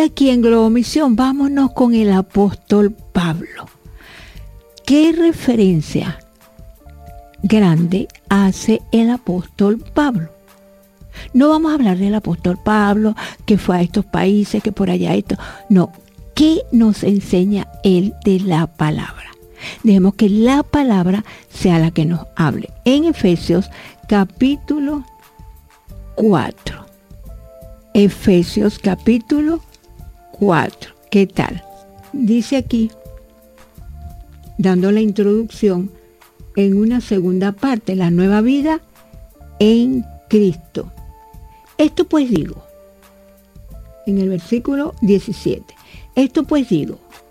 aquí en Globo Misión, vámonos con el apóstol Pablo. ¿Qué referencia grande hace el apóstol Pablo? No vamos a hablar del apóstol Pablo, que fue a estos países, que por allá esto. No, ¿qué nos enseña él de la palabra? Dejemos que la palabra sea la que nos hable. En Efesios capítulo 4. Efesios capítulo 4. ¿Qué tal? Dice aquí, dando la introducción en una segunda parte, la nueva vida en Cristo. Esto pues digo, en el versículo 17, esto pues digo,